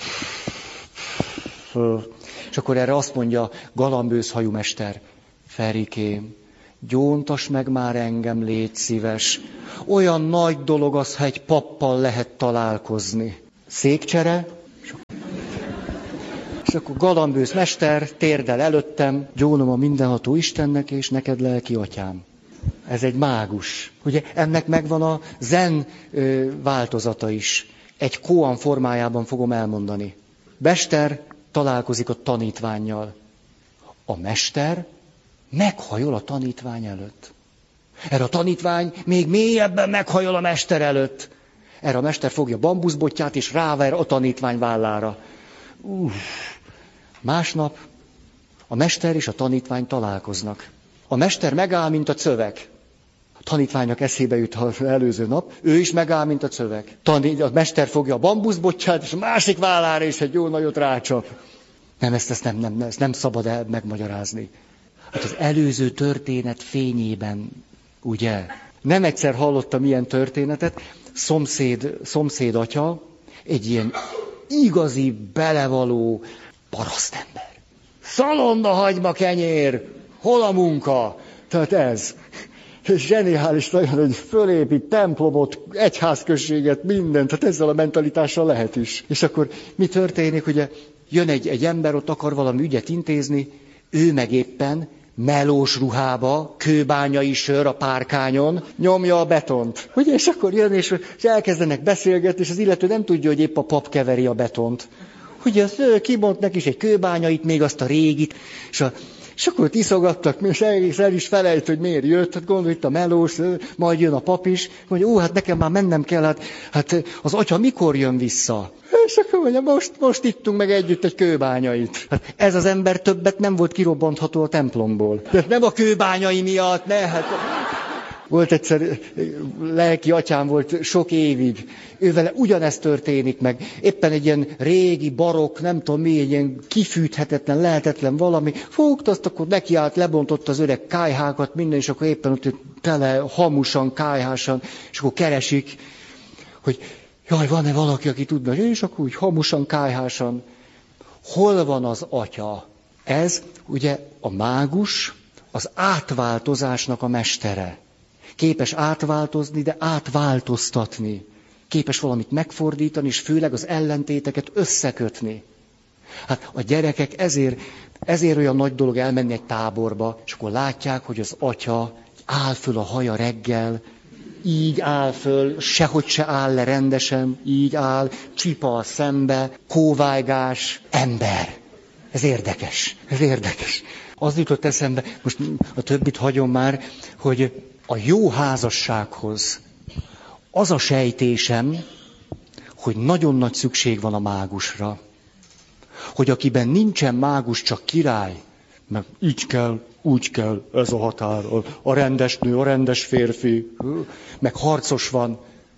Föl. És akkor erre azt mondja galambőzhajú mester, Ferikém, gyóntas meg már engem, légy szíves. Olyan nagy dolog az, ha egy pappal lehet találkozni. Székcsere, és akkor galambőz mester térdel előttem, gyónom a mindenható Istennek, és neked lelki atyám. Ez egy mágus. Ugye ennek megvan a zen ö, változata is. Egy koan formájában fogom elmondani. Mester találkozik a tanítvánnyal. A mester meghajol a tanítvány előtt. Erre a tanítvány még mélyebben meghajol a mester előtt. Erre a mester fogja bambuszbotját, és ráver a tanítvány vállára. Uff. Másnap a mester és a tanítvány találkoznak. A mester megáll, mint a cövek. A tanítványnak eszébe jut az előző nap, ő is megáll, mint a cövek. A mester fogja a bambuszbotját, és a másik vállára is egy jó nagyot rácsap. Nem, ezt, ezt, nem, nem, ezt nem szabad el megmagyarázni. Hát az előző történet fényében, ugye? Nem egyszer hallottam ilyen történetet, szomszéd, szomszéd atya, egy ilyen igazi, belevaló parasztember. Szalonna hagyma kenyér, hol a munka? Tehát ez. Zseniális nagyon, hogy fölépít templomot, egyházközséget, mindent, tehát ezzel a mentalitással lehet is. És akkor mi történik, ugye jön egy, egy ember, ott akar valami ügyet intézni, ő meg éppen melós ruhába, kőbányai sör a párkányon, nyomja a betont. Ugye, és akkor jön, és, és elkezdenek beszélgetni, és az illető nem tudja, hogy épp a pap keveri a betont. Ugye, az kimond neki is egy kőbányait, még azt a régit, és, a, és akkor ott iszogattak, és egész el is felejt, hogy miért jött, hát gondolj, itt a melós, majd jön a pap is, mondja, ó, hát nekem már mennem kell, hát, hát az atya mikor jön vissza? És akkor mondja, most, most ittunk meg együtt egy kőbányait. Hát ez az ember többet nem volt kirobbantható a templomból. De nem a kőbányai miatt, ne, hát... Volt egyszer, lelki atyám volt sok évig, ővele ugyanezt történik meg. Éppen egy ilyen régi, barokk, nem tudom mi, egy ilyen kifűthetetlen, lehetetlen valami. Fogta azt, akkor nekiállt, lebontotta az öreg kályhákat, minden, és akkor éppen ott tele, hamusan, kályhásan, és akkor keresik, hogy jaj, van-e valaki, aki tudna, és akkor úgy hamusan, kályhásan. Hol van az atya? Ez ugye a mágus, az átváltozásnak a mestere. Képes átváltozni, de átváltoztatni. Képes valamit megfordítani, és főleg az ellentéteket összekötni. Hát a gyerekek ezért, ezért olyan nagy dolog elmenni egy táborba, és akkor látják, hogy az atya áll föl a haja reggel, így áll föl, sehogy se áll le rendesen, így áll, csipa a szembe, kóvájgás, ember. Ez érdekes, ez érdekes. Az jutott eszembe, most a többit hagyom már, hogy a jó házassághoz az a sejtésem, hogy nagyon nagy szükség van a mágusra. Hogy akiben nincsen mágus, csak király, meg így kell, úgy kell, ez a határ, a rendes nő, a rendes férfi, meg harcos van,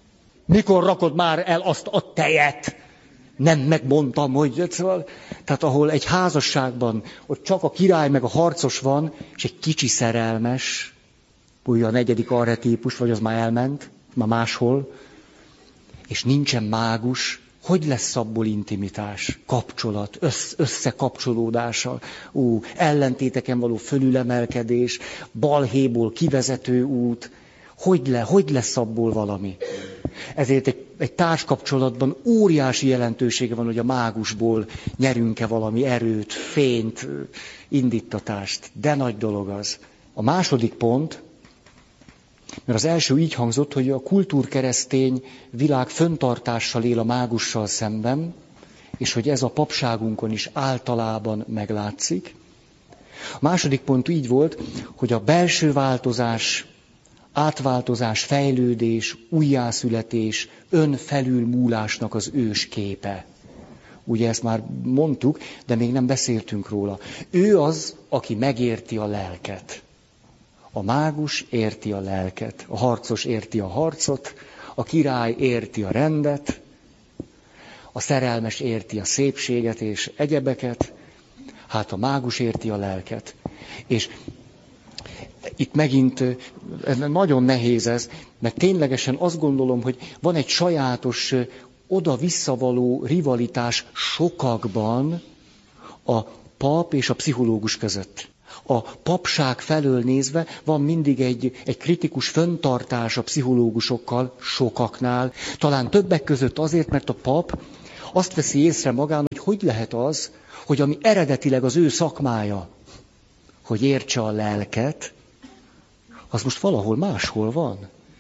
Mikor rakod már el azt a tejet? Nem megmondtam, hogy... Szóval, tehát ahol egy házasságban, ott csak a király meg a harcos van, és egy kicsi szerelmes, ugye a negyedik archetípus, vagy az már elment, már máshol, és nincsen mágus, hogy lesz abból intimitás, kapcsolat, össz, összekapcsolódása, ú, ellentéteken való fölülemelkedés, balhéból kivezető út, hogy, le, hogy lesz abból valami. Ezért egy, egy társkapcsolatban óriási jelentősége van, hogy a mágusból nyerünk-e valami erőt, fényt, indítatást. De nagy dolog az. A második pont, mert az első így hangzott, hogy a kultúrkeresztény világ föntartással él a mágussal szemben, és hogy ez a papságunkon is általában meglátszik. A második pont így volt, hogy a belső változás, átváltozás, fejlődés, újjászületés, önfelülmúlásnak az ős képe. Ugye ezt már mondtuk, de még nem beszéltünk róla. Ő az, aki megérti a lelket. A mágus érti a lelket, a harcos érti a harcot, a király érti a rendet, a szerelmes érti a szépséget és egyebeket, hát a mágus érti a lelket. És itt megint nagyon nehéz ez, mert ténylegesen azt gondolom, hogy van egy sajátos oda-visszavaló rivalitás sokakban a pap és a pszichológus között. A papság felől nézve van mindig egy, egy kritikus fenntartás a pszichológusokkal, sokaknál. Talán többek között azért, mert a pap azt veszi észre magán, hogy hogy lehet az, hogy ami eredetileg az ő szakmája, hogy értse a lelket, az most valahol máshol van.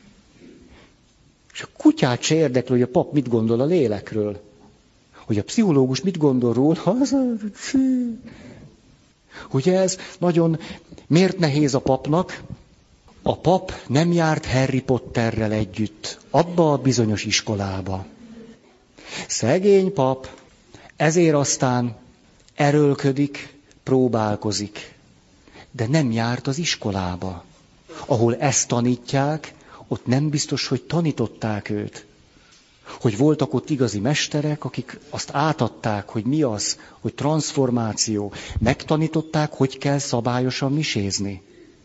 És a kutyát se érdekli, hogy a pap mit gondol a lélekről. Hogy a pszichológus mit gondol róla, az... Ugye ez nagyon... Miért nehéz a papnak? A pap nem járt Harry Potterrel együtt, abba a bizonyos iskolába. Szegény pap, ezért aztán erőlködik, próbálkozik. De nem járt az iskolába. Ahol ezt tanítják, ott nem biztos, hogy tanították őt. Hogy voltak ott igazi mesterek, akik azt átadták, hogy mi az, hogy transformáció. Megtanították, hogy kell szabályosan misézni.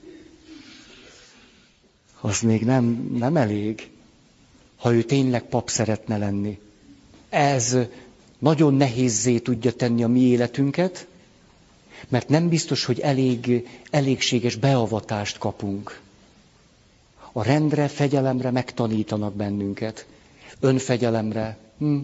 Az még nem, nem elég, ha ő tényleg pap szeretne lenni. Ez nagyon nehézzé tudja tenni a mi életünket, mert nem biztos, hogy elég, elégséges beavatást kapunk. A rendre, fegyelemre megtanítanak bennünket. Önfegyelemre. Hm.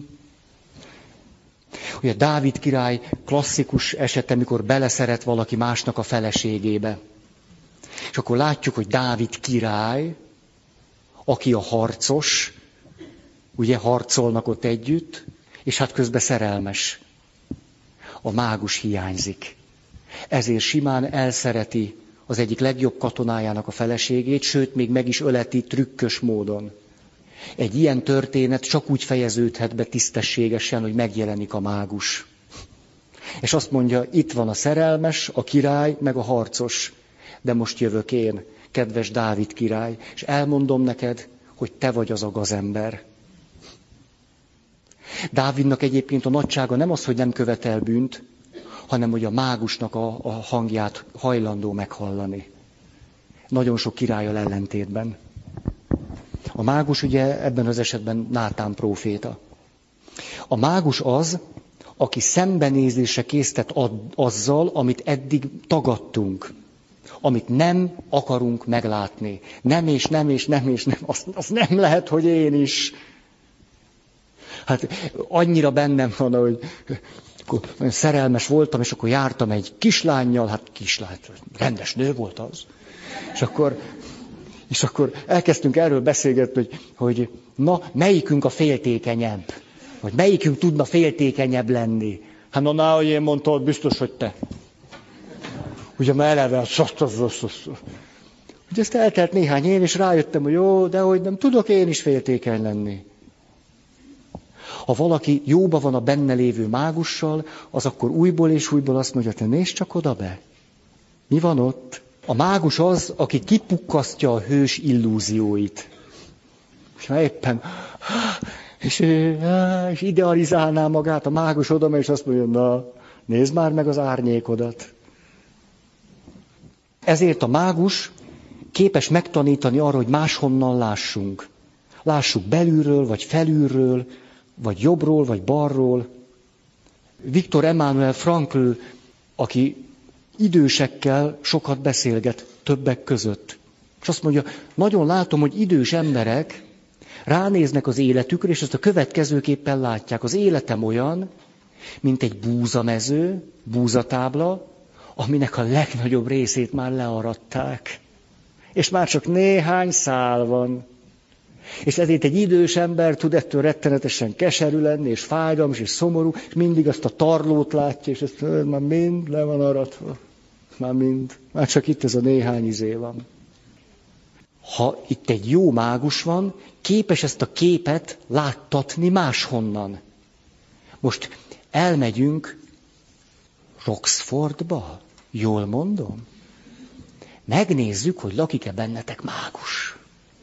Ugye Dávid király klasszikus esete, amikor beleszeret valaki másnak a feleségébe. És akkor látjuk, hogy Dávid király, aki a harcos, ugye harcolnak ott együtt, és hát közben szerelmes. A mágus hiányzik. Ezért simán elszereti az egyik legjobb katonájának a feleségét, sőt, még meg is öleti trükkös módon. Egy ilyen történet csak úgy fejeződhet be tisztességesen, hogy megjelenik a mágus. És azt mondja, itt van a szerelmes, a király, meg a harcos. De most jövök én, kedves Dávid király, és elmondom neked, hogy te vagy az a gazember. Dávidnak egyébként a nagysága nem az, hogy nem követel bűnt, hanem hogy a mágusnak a, a hangját hajlandó meghallani. Nagyon sok királlyal ellentétben. A mágus ugye ebben az esetben Nátán próféta. A mágus az, aki szembenézésre késztet azzal, amit eddig tagadtunk, amit nem akarunk meglátni. Nem és nem és nem és nem, azt, azt nem lehet, hogy én is. Hát annyira bennem van, hogy akkor szerelmes voltam, és akkor jártam egy kislánnyal, hát kislány, rendes nő volt az. És akkor, és akkor elkezdtünk erről beszélgetni, hogy, hogy na, melyikünk a féltékenyebb? Vagy melyikünk tudna féltékenyebb lenni? Hát na, na, hogy én mondtad, biztos, hogy te. Ugye már eleve, ugye ezt eltelt néhány év, és rájöttem, hogy jó, de hogy nem tudok én is féltékeny lenni. Ha valaki jóba van a benne lévő mágussal, az akkor újból és újból azt mondja, te nézd csak oda be. Mi van ott? A mágus az, aki kipukkasztja a hős illúzióit. És már éppen, és, és idealizálná magát a mágus oda, és azt mondja, na, nézd már meg az árnyékodat. Ezért a mágus képes megtanítani arra, hogy máshonnan lássunk. Lássuk belülről, vagy felülről, vagy jobbról, vagy balról. Viktor Emmanuel Frankl, aki idősekkel sokat beszélget, többek között. És azt mondja, nagyon látom, hogy idős emberek ránéznek az életükre, és ezt a következőképpen látják. Az életem olyan, mint egy búzamező, búzatábla, aminek a legnagyobb részét már learadták. És már csak néhány szál van. És ezért egy idős ember tud ettől rettenetesen keserű lenni, és fájdalmas, és szomorú, és mindig azt a tarlót látja, és ezt már mind le van aratva. Már mind. Már csak itt ez a néhány izé van. Ha itt egy jó mágus van, képes ezt a képet láttatni máshonnan. Most elmegyünk Roxfordba, jól mondom? Megnézzük, hogy lakik-e bennetek mágus.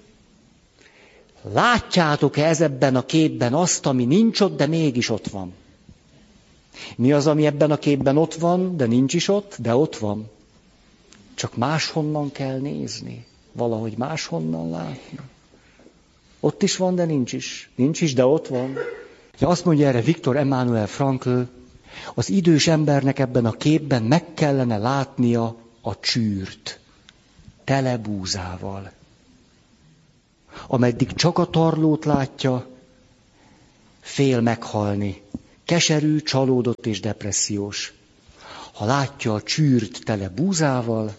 Látjátok-e ez ebben a képben azt, ami nincs ott, de mégis ott van? Mi az, ami ebben a képben ott van, de nincs is ott, de ott van? Csak máshonnan kell nézni. Valahogy máshonnan látni. Ott is van, de nincs is. Nincs is, de ott van. Ja, azt mondja erre Viktor Emmanuel Frankl, az idős embernek ebben a képben meg kellene látnia a csűrt, tele búzával. Ameddig csak a tarlót látja, fél meghalni. Keserű, csalódott és depressziós. Ha látja a csűrt tele búzával,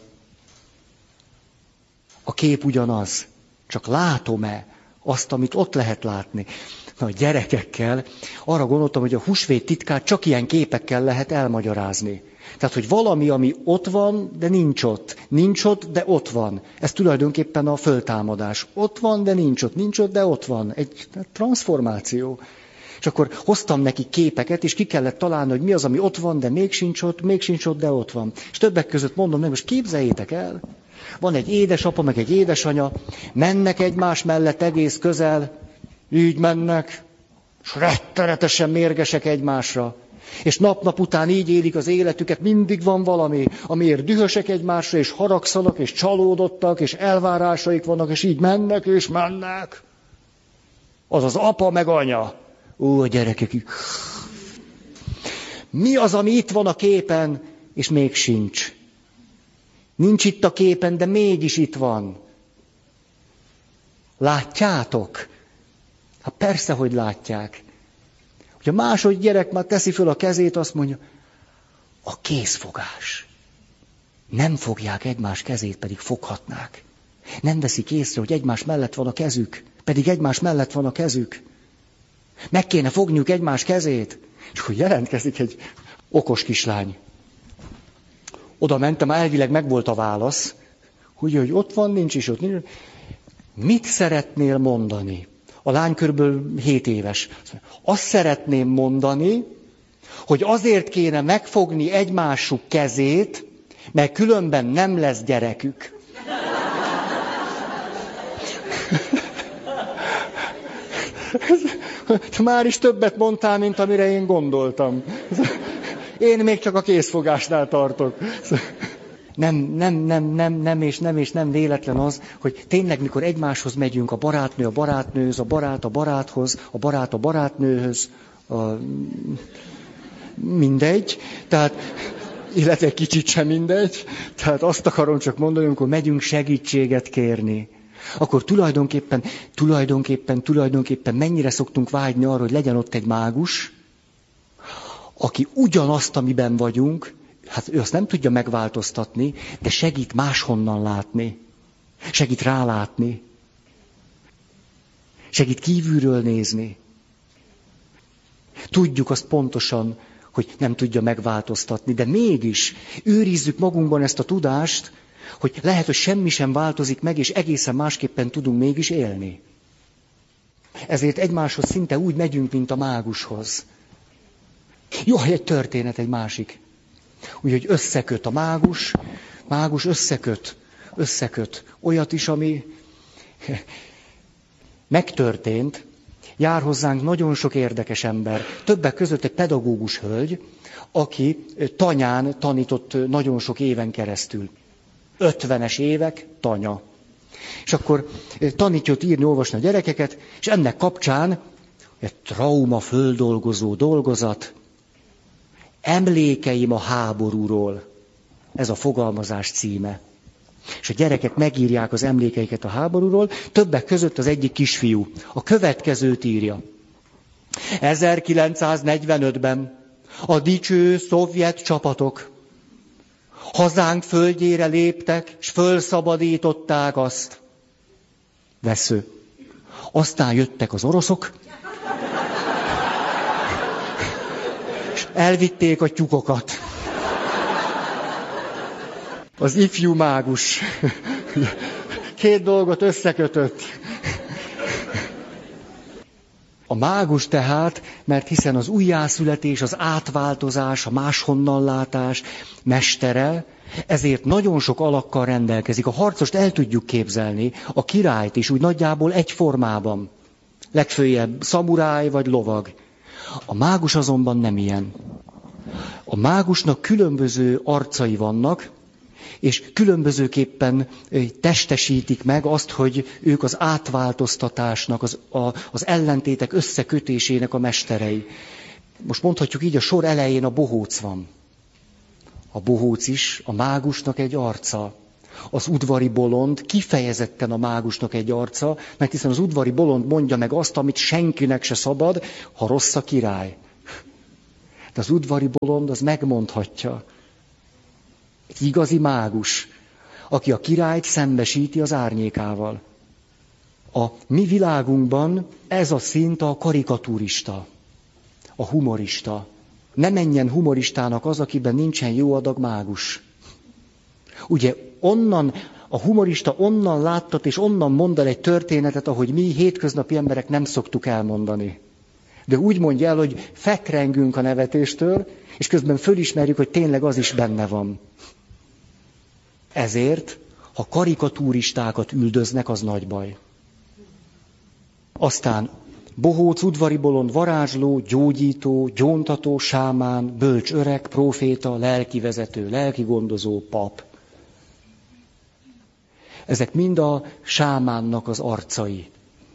a kép ugyanaz, csak látom-e azt, amit ott lehet látni. Na, a gyerekekkel arra gondoltam, hogy a húsvét titkát csak ilyen képekkel lehet elmagyarázni. Tehát, hogy valami, ami ott van, de nincs ott. Nincs ott, de ott van. Ez tulajdonképpen a föltámadás. Ott van, de nincs ott. Nincs ott, de ott van. Egy transformáció. És akkor hoztam neki képeket, és ki kellett találni, hogy mi az, ami ott van, de még sincs ott, még sincs ott, de ott van. És többek között mondom, nem, most képzeljétek el, van egy édesapa, meg egy édesanya, mennek egymás mellett egész közel, így mennek, és rettenetesen mérgesek egymásra. És nap-nap után így élik az életüket, mindig van valami, amiért dühösek egymásra, és haragszanak, és csalódottak, és elvárásaik vannak, és így mennek, és mennek. Az az apa meg anya. Ó, a gyerekek. Mi az, ami itt van a képen, és még sincs? Nincs itt a képen, de mégis itt van. Látjátok? Hát persze, hogy látják. Hogy a második gyerek már teszi föl a kezét, azt mondja, a kézfogás. Nem fogják egymás kezét, pedig foghatnák. Nem veszik észre, hogy egymás mellett van a kezük, pedig egymás mellett van a kezük. Meg kéne fogniuk egymás kezét. És hogy jelentkezik egy okos kislány. Oda mentem, elvileg megvolt a válasz, hogy, hogy ott van, nincs is ott. Nincs. Mit szeretnél mondani? A lány körülbelül hét éves. Azt szeretném mondani, hogy azért kéne megfogni egymásuk kezét, mert különben nem lesz gyerekük. Már is többet mondtál, mint amire én gondoltam. Én még csak a kézfogásnál tartok. Nem, nem, nem, nem, nem, és nem, és nem véletlen az, hogy tényleg mikor egymáshoz megyünk, a barátnő a barátnőhöz, a barát a baráthoz, a barát a barátnőhöz, a... mindegy, tehát, illetve kicsit sem mindegy, tehát azt akarom csak mondani, amikor megyünk segítséget kérni. Akkor tulajdonképpen, tulajdonképpen, tulajdonképpen mennyire szoktunk vágyni arra, hogy legyen ott egy mágus, aki ugyanazt, amiben vagyunk, hát ő azt nem tudja megváltoztatni, de segít máshonnan látni. Segít rálátni. Segít kívülről nézni. Tudjuk azt pontosan, hogy nem tudja megváltoztatni, de mégis őrizzük magunkban ezt a tudást, hogy lehet, hogy semmi sem változik meg, és egészen másképpen tudunk mégis élni. Ezért egymáshoz szinte úgy megyünk, mint a mágushoz. Jó, egy történet, egy másik. Úgyhogy összeköt a mágus, mágus összeköt, összeköt olyat is, ami megtörtént, jár hozzánk nagyon sok érdekes ember, többek között egy pedagógus hölgy, aki tanyán tanított nagyon sok éven keresztül. ötvenes évek, tanya. És akkor tanított írni, olvasni a gyerekeket, és ennek kapcsán egy trauma földolgozó dolgozat, emlékeim a háborúról. Ez a fogalmazás címe. És a gyerekek megírják az emlékeiket a háborúról, többek között az egyik kisfiú. A következőt írja. ezerkilencszáznegyvenötben a dicső szovjet csapatok hazánk földjére léptek, s fölszabadították azt. Vesző. Aztán jöttek az oroszok, és elvitték a tyúkokat. Az ifjú mágus két dolgot összekötött. A mágus tehát, mert hiszen az újjászületés, az átváltozás, a máshonnan látás mestere, ezért nagyon sok alakkal rendelkezik. A harcost el tudjuk képzelni, a királyt is úgy nagyjából egy formában. Legföljebb szamuráj vagy lovag. A mágus azonban nem ilyen. A mágusnak különböző arcai vannak, és különbözőképpen testesítik meg azt, hogy ők az átváltoztatásnak, az, a, az ellentétek összekötésének a mesterei. Most mondhatjuk így, a sor elején a bohóc van. A bohóc is a mágusnak egy arca. Az udvari bolond kifejezetten a mágusnak egy arca, mert hiszen az udvari bolond mondja meg azt, amit senkinek se szabad, ha rossz a király. De az udvari bolond az megmondhatja. Egy igazi mágus, aki a királyt szembesíti az árnyékával. A mi világunkban ez a szint a karikatúrista, a humorista. Ne menjen humoristának az, akiben nincsen jó adag mágus. Ugye onnan, a humorista onnan láttat és onnan mond el egy történetet, ahogy mi hétköznapi emberek nem szoktuk elmondani. De úgy mondja el, hogy fekrengünk a nevetéstől, és közben fölismerjük, hogy tényleg az is benne van. Ezért, ha karikatúristákat üldöznek, az nagy baj. Aztán bohóc, udvari bolond, varázsló, gyógyító, gyóntató, sámán, bölcs öreg, próféta, lelkivezető, lelkigondozó, pap. Ezek mind a sámánnak az arcai.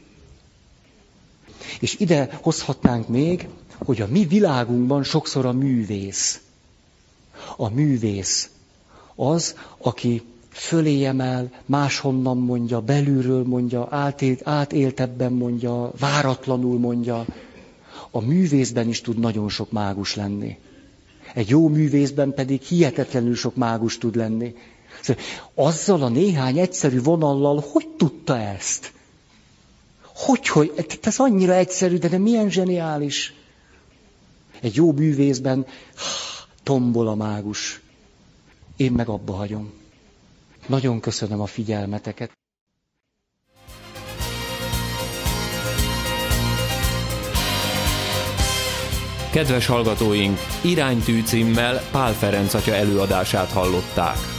És ide hozhatnánk még, hogy a mi világunkban sokszor a művész. A művész az, aki fölé emel, máshonnan mondja, belülről mondja, átélt, átéltebben mondja, váratlanul mondja. A művészben is tud nagyon sok mágus lenni. Egy jó művészben pedig hihetetlenül sok mágus tud lenni. Szóval azzal a néhány egyszerű vonallal, hogy tudta ezt? Hogy, hogy? Ez annyira egyszerű, de, de milyen zseniális. Egy jó művészben tombol a mágus. Én meg abba hagyom. Nagyon köszönöm a figyelmeteket. Kedves hallgatóink, Iránytű címmel Pál Ferenc atya előadását hallották.